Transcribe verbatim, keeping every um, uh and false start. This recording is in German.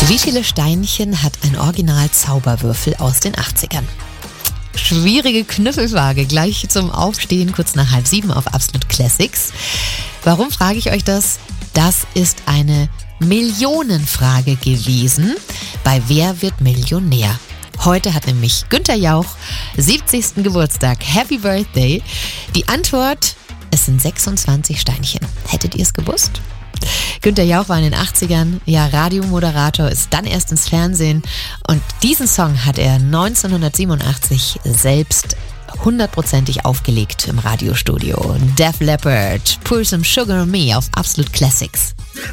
Wie viele Steinchen hat ein Original-Zauberwürfel aus den achtzigern? Schwierige Knüffelfrage, gleich zum Aufstehen, kurz nach halb sieben auf Absolut Classics. Warum frage ich euch das? Das ist eine Millionenfrage gewesen bei Wer wird Millionär? Heute hat nämlich Günther Jauch siebzigsten Geburtstag. Happy Birthday. Die Antwort, es sind sechsundzwanzig Steinchen. Hättet ihr es gewusst? Günther Jauch war in den achtzigern ja Radiomoderator, ist dann erst ins Fernsehen und diesen Song hat er neunzehnhundertsiebenundachtzig selbst hundertprozentig aufgelegt im Radiostudio. Def Leppard, Pour Some Sugar on Me auf Absolut Classics.